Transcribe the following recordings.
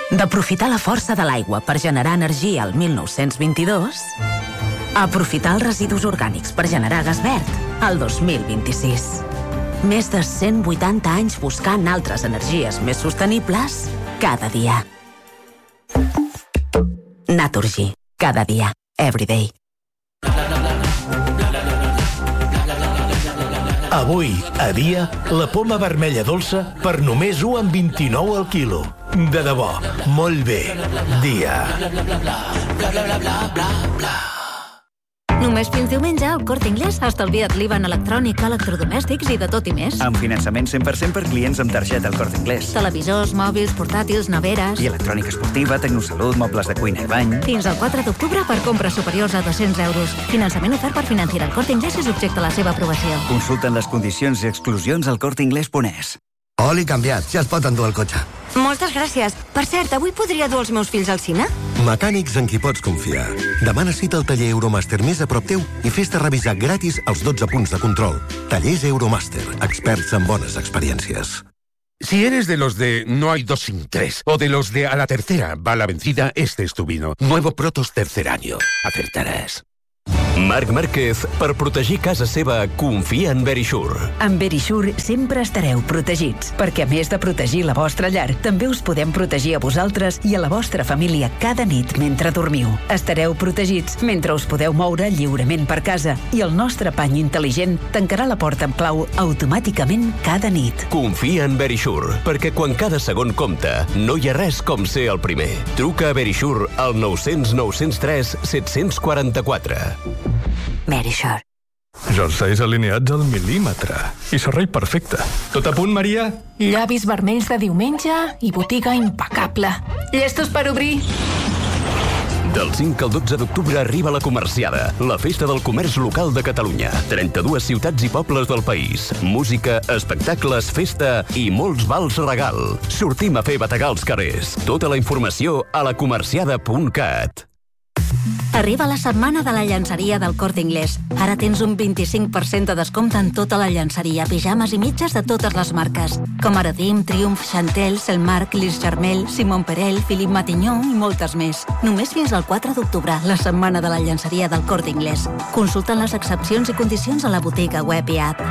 D'aprofitar la força de l'aigua per generar energia al 1922 a aprofitar els residus orgànics per generar gas verd al 2026. Més de 180 anys buscant altres energies més sostenibles cada dia. Naturgy. Cada dia. Everyday. Avui, a dia, la poma vermella dolça per només 1,29 al quilo. De debò, molt bé. Dia. Només fins diumenge, al Corte Inglés ha estalviat l'IVA en electrònica, electrodomèstics i de tot i més. Amb finançament 100% per clients amb targeta al Corte Inglés. Televisors, mòbils, portàtils, neveres... I electrònica esportiva, tecnosalut, mobles de cuina i bany... Fins al 4 d'octubre per compres superiors a 200 euros. Finançament ofert per Financiera al Corte Inglés i subjecte a la seva aprovació. Consulten les condicions i exclusions al corteinglés.es. Oli canviat, ja es pot endur el cotxe. Moltes gràcies. Per cert, avui podria dur els meus fills al cine? Mecànics en qui pots confiar. Demana cita al taller Euromaster més a prop teu i fes-te revisar gratis els 12 punts de control. Tallers Euromaster, experts en bones experiències. Si eres de los de no hay dos sin tres, o de los de a la tercera va la vencida, este es tu vino. Nuevo Protos tercer año. Acertarás. Marc Márquez, per protegir casa seva, confia en Verisure. Amb Verisure sempre estareu protegits, perquè a més de protegir la vostra llar, també us podem protegir a vosaltres i a la vostra família cada nit mentre dormiu. Estareu protegits mentre us podeu moure lliurement per casa i el nostre pany intel·ligent tancarà la porta amb clau automàticament cada nit. Confia en Verisure, perquè quan cada segon compta, no hi ha res com ser el primer. Truca a Verisure al 900 903 744. Verisure. Jerseis alineats al mil·límetre. I servei perfecte. Tot a punt, Maria? Llavis vermells de diumenge i botiga impecable. Llestos per obrir? Del 5 al 12 d'octubre arriba la Comerciada, la festa del comerç local de Catalunya. 32 ciutats i pobles del país. Música, espectacles, festa i molts vals regal. Sortim a fer bategar els carrers. Tota la informació a lacomerciada.cat. Arriba la setmana de la llançeria del Corte Inglés. Ara tens un 25% de descompte en tota la llançeria, pijames i mitges de totes les marques, com Aradim, Triumph, Chantel, Selmark, Lis Charmel, Simon Perel, Philippe Matignon i moltes més. Només fins al 4 d'octubre, la setmana de la llançeria del Corte Inglés. Consulten les excepcions i condicions a la botiga web i app.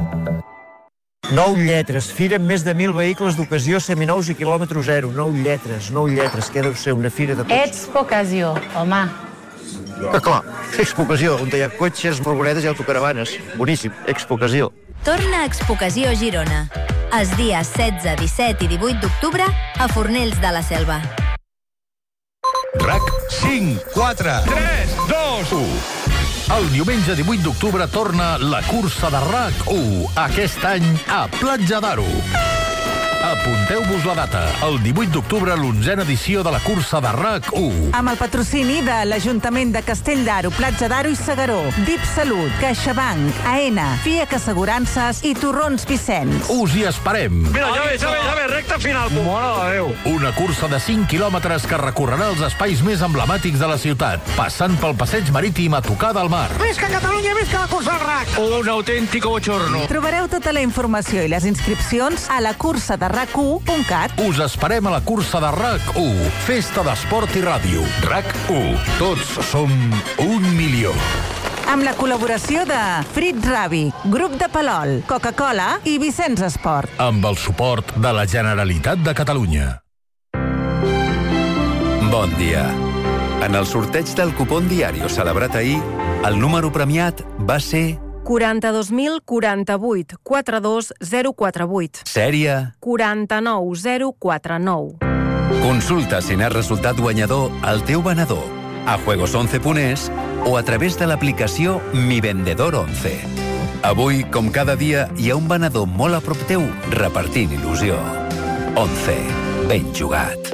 9 lletres, fira amb més de 1.000 vehicles d'ocasió seminous i quilòmetre zero. 9 lletres, que deu ser una fira de tots. Expocasió, home. Que clar, Expocació, on hi ha cotxes, furgonetes i autocaravanes. Boníssim, Expocasió. Torna a Expocació Girona. Els dies 16, 17 i 18 d'octubre a Fornells de la Selva. RAC 5, 4, 3, 2, 1. El diumenge 18 d'octubre torna la cursa de RAC1, aquest any a Platja d'Aro. Apunteu-vos la data, el 18 d'octubre, l'11a edició de la cursa de RAC1. Amb el patrocini de l'Ajuntament de Castell d'Aro, Platja d'Aro i Segaró, DIP Salut, CaixaBank, AENA, FIAC Assegurances i Torrons Vicenç. Us hi esperem. Mira, ja ve, recta final. Mare de Déu. Una cursa de 5 quilòmetres que recorrerà els espais més emblemàtics de la ciutat, passant pel passeig marítim a tocar del mar. Visca Catalunya, visca la cursa del RAC! Un autèntico bochorno. Trobareu tota la informació i les inscripcions a la cursa de RAC1.cat. Us esperem a la cursa de RAC1, festa d'esport i ràdio. RAC1, tots som 1 milió. Amb la col·laboració de Frit Ravi, Grup de Palol, Coca-Cola i Vicenç Esport. Amb el suport de la Generalitat de Catalunya. Bon dia. En el sorteig del cupón Diario celebrat ahir, el número premiat va ser 42.048 42048. Sèrie 49049. Consulta si n'has resultat guanyador al teu venedor, a juegos11.es o a través de l'aplicació Mi Vendedor 11. Avui, com cada dia, hi ha un venedor molt a prop teu repartint il·lusió. 11. Ben jugat.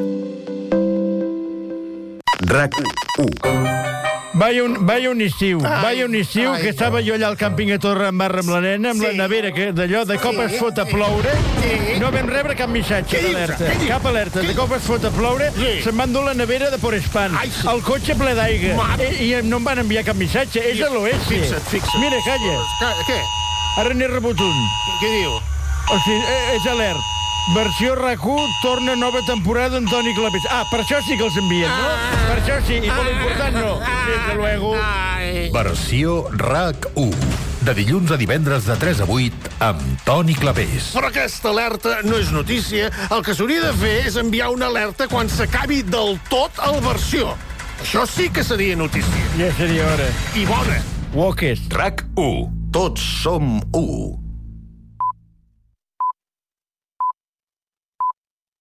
RAC 1. Vaya un estiu que estava jo allà al càmping a Torre en Barra amb la nena, amb la nevera, que d'allò, de cop es fot a ploure, no vam rebre cap missatge d'alerta, cap alerta, de cop es fot a ploure, se'n va endur la nevera de Porespan, el cotxe ple d'aigua, i no em van enviar cap missatge, és a l'oest. Fixa't. Mira, calla. Què? Ara n'he rebut un. Què diu? O sigui, és alert. Versió RAC1, torna nova temporada amb Toni Clapés. Per això sí que els envien, no? Per això sí, i per l'important no. Desde luego. Versió RAC1. De dilluns a divendres de 3 a 8 amb Toni Clapés. Però aquesta alerta no és notícia. El que s'hauria de fer és enviar una alerta quan s'acabi del tot el versió. Això sí que seria notícia. Ja seria hora. I bona. Walkers. RAC1. Tots som u.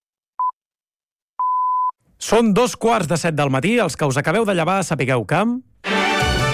Són 2:15 del matí, els que us acabeu de llevar sapigueu que...